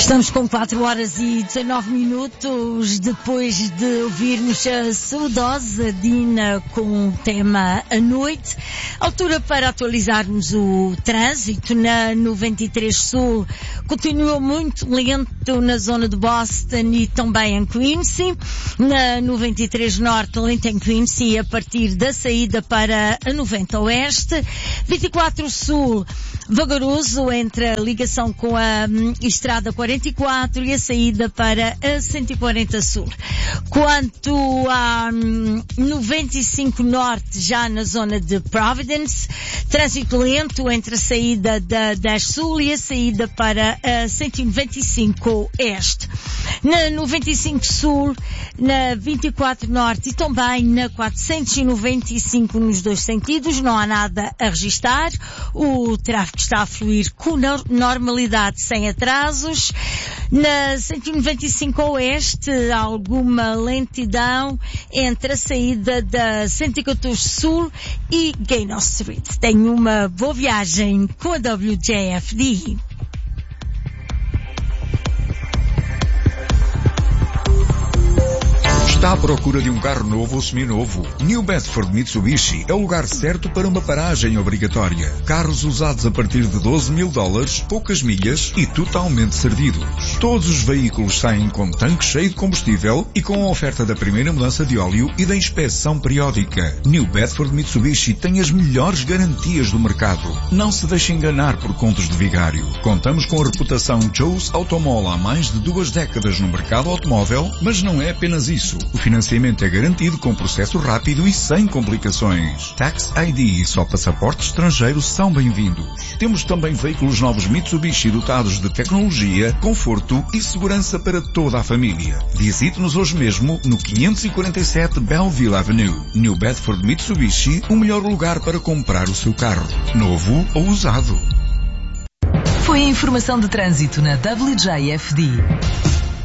Estamos com 4 horas e 19 minutos depois de ouvirmos a saudosa Dina com o tema A Noite. Altura para atualizarmos o trânsito. Na 93 Sul continua muito lento na zona de Boston e também em Quincy. Na 93 Norte, lento em Quincy a partir da saída para a 90 Oeste. 24 Sul, vagaroso entre a ligação com a Estrada 44 e a saída para a 140 Sul. Quanto a 95 Norte, já na zona de Providence, trânsito lento entre a saída da 10 Sul e a saída para a 195 Este. Na 95 Sul, na 24 Norte e também na 495 nos dois sentidos, não há nada a registar. O tráfego está a fluir com normalidade, sem atrasos. Na 195 Oeste, alguma lentidão entre a saída da 114 Sul e Gaynor Street. Tenha uma boa viagem com a WJFD. Está à procura de um carro novo ou seminovo? New Bedford Mitsubishi é o lugar certo para uma paragem obrigatória. Carros usados a partir de $12.000, poucas milhas e totalmente servidos. Todos os veículos saem com tanque cheio de combustível e com a oferta da primeira mudança de óleo e da inspeção periódica. New Bedford Mitsubishi tem as melhores garantias do mercado. Não se deixe enganar por contos de vigário. Contamos com a reputação Joe's Automall há mais de 2 décadas no mercado automóvel, mas não é apenas isso. O financiamento é garantido com processo rápido e sem complicações. Tax ID e só passaportes estrangeiros são bem-vindos. Temos também veículos novos Mitsubishi dotados de tecnologia, conforto e segurança para toda a família. Visite-nos hoje mesmo no 547 Belleville Avenue. New Bedford Mitsubishi, o melhor lugar para comprar o seu carro, novo ou usado. Foi a informação de trânsito na WJFD.